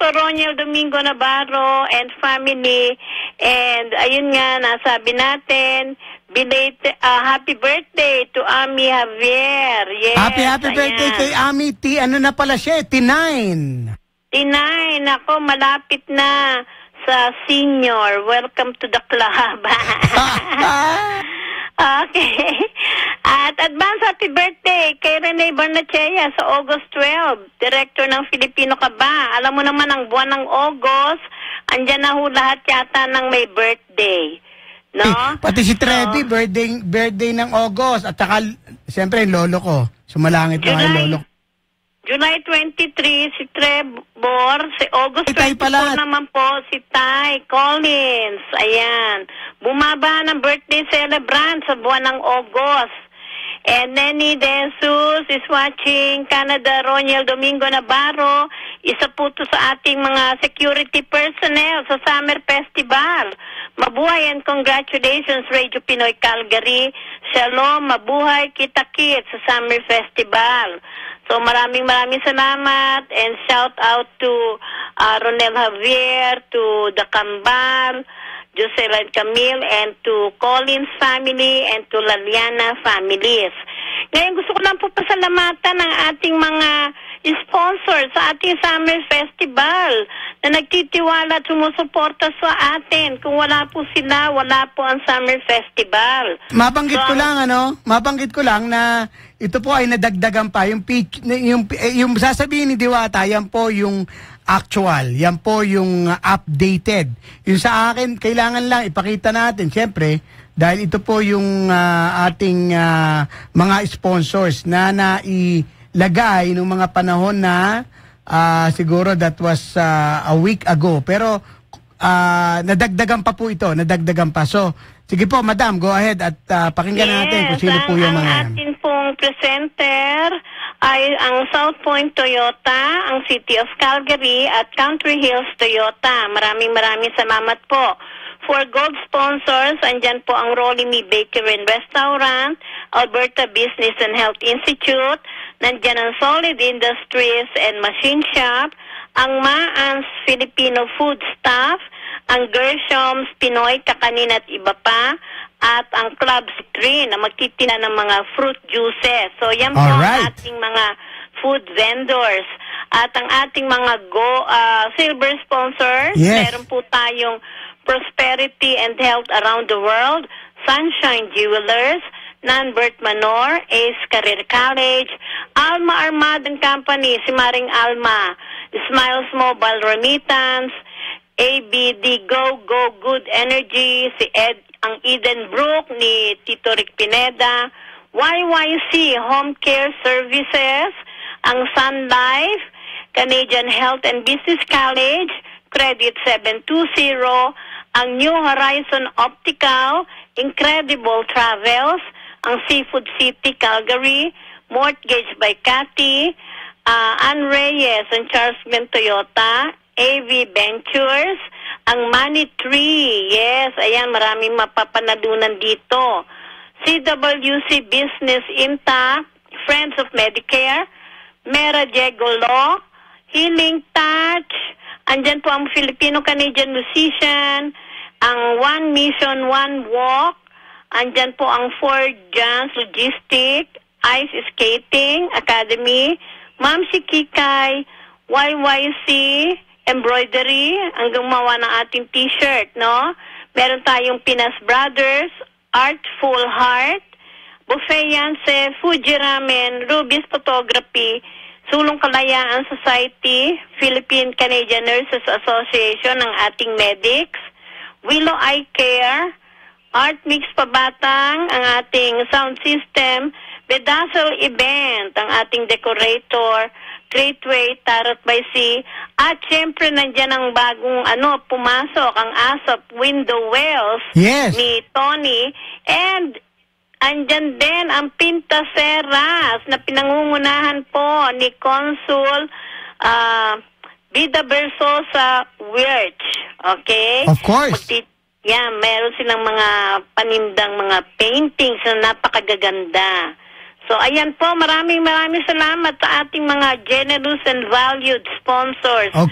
Roniel Domingo Navarro and family. And ayun nga, nasabi natin, belated, happy birthday to Ami Javier. Yes, Happy birthday kay Ami T. Ano na pala siya? T9. T9, ako, malapit na sa senior. Welcome to the club. Okay. At advance happy birthday kay Rene Barnachea sa August 12, Director ng Filipino Ka Ba? Alam mo naman ang buwan ng August, andyan na ho lahat yata ng may birthday. No? Pati si Trevi, birthday ng August. At saka, siyempre, lolo ko. Sumalangit na yung lolo ko. July 23, si Trevor. Si August 24 naman po, si Ty Collins. Ayan. Bumaba ng birthday celebrant sa buwan ng August. And Nenny De Jesus is watching. Canada, Roniel Domingo Navarro. Isa po to sa ating mga security personnel sa Summer Festival. Mabuhay and congratulations, Radio Pinoy Calgary. Shalom, mabuhay, kita-kit sa Summer Festival. So maraming salamat and shout out to Ronel Javier, to the Kambal, Josela and Camille, and to Collins family and to Laliana families. Ngayon gusto ko lang po pasalamatan ang ating mga sponsors sa ating Summer Festival na nagtitiwala at sumusuporta sa atin. Kung wala po sila, wala po ang Summer Festival. Mabanggit ko lang na ito po ay nadagdagan pa. Yung sasabihin ni Diwata, yan po yung actual. Yan po yung updated. Yung sa akin, kailangan lang ipakita natin. Siyempre, dahil ito po yung ating mga sponsors na nailagay nung mga panahon na siguro that was a week ago. Pero nadagdagan pa po ito. Nadagdagan pa. So, sige po, madam, go ahead at pakinggan natin kung sino po yung mga yan. Ang ating pong presenter ay ang South Point Toyota, ang City of Calgary at Country Hills Toyota. Maraming salamat po. For gold sponsors, andyan po ang Rolly Me Bakery and Restaurant, Alberta Business and Health Institute, nandyan ang Solid Industries and Machine Shop, ang Maans Filipino Food Staff, ang Gershom's Pinoy Kakanin at iba pa, at ang Club Screen na magtitina ng mga fruit juices. So yan po ang ating mga food vendors. At ang ating mga silver sponsors, meron po tayong Prosperity and Health Around the World, Sunshine Jewelers, Nanbert Manor, Ace Career College, Alma Armad and Company, si Maring Alma, Smiles Mobile Remittance, ABD Go Good Energy, si ang Eden Brook ni Tito Rick Pineda, YYC Home Care Services, ang Sun Life, Canadian Health and Business College, Credit 720, ang New Horizon Optical, Incredible Travels, ang Seafood City Calgary, Mortgage by Cathy, Ann Reyes and Charles Ben Toyota, AV Ventures, ang Money Tree. Yes, ayan, maraming mapapanalunan dito. CWC Business Intact, Friends of Medicare, Mera Diego Law, Healing Touch, andyan po ang Filipino-Canadian Musician, ang One Mission, One Walk, andyan po ang Ford Jans Logistic, Ice Skating Academy, Mamsi Kikay, YYC, Embroidery, ang gumawa ng ating t-shirt, no? Meron tayong Pinas Brothers, Artful Heart, Buffet Yanse, Fuji Ramen, Ruby's Photography, Sulong Kalayaan Society, Philippine Canadian Nurses Association, ang ating medics, Willow Eye Care, Art Mix Pabatang, ang ating sound system, Bedazzle Event, ang ating decorator, Great Way, Tarot by Sea, at syempre nandyan ang bagong pumasok, ang ASAP Window Wells ni Tony, and andyan din ang Pintaseras na pinangungunahan po ni Consul Vida Versosa Wirch. Okay? Of course. Meron silang mga panindang mga paintings na napakagaganda. So, ayan po, maraming salamat sa ating mga generous and valued sponsors.